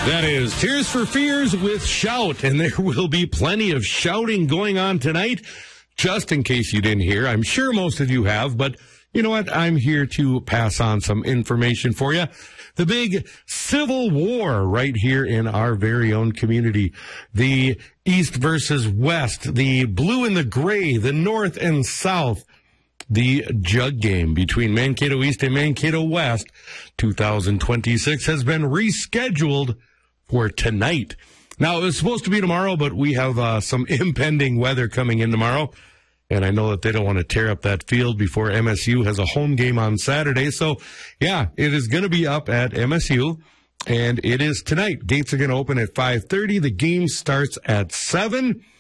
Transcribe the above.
That is Tears for Fears with Shout, and there will be plenty of shouting going on tonight. Just in case you didn't hear, I'm sure most of you have, but you know what? I'm here to pass on some information for you. The big civil war right here in our very own community. The East versus West, the blue and the gray, the North and South. The jug game between Mankato East and Mankato West 2026 has been rescheduled for tonight. Now, it was supposed to be tomorrow, but we have some impending weather coming in tomorrow. And I know that they don't want to tear up that field before MSU has a home game on Saturday. So, yeah, it is going to be up at MSU. And it is tonight. Gates are going to open at 5:30. The game starts at 7.